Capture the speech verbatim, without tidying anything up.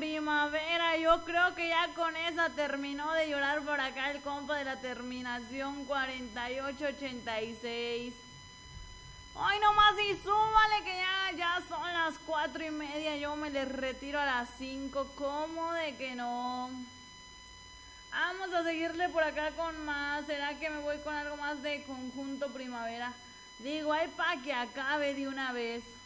primavera. Yo creo que ya con esa terminó de llorar por acá el compa de la terminación cuarenta y ocho ochenta y seis. Ay, nomás y súbale que ya, ya son las cuatro y media. Yo me les retiro a las cinco. ¿Cómo de que no? Vamos a seguirle por acá con más. ¿Será que me voy con algo más de Conjunto Primavera? Digo, ay, pa' que acabe de una vez.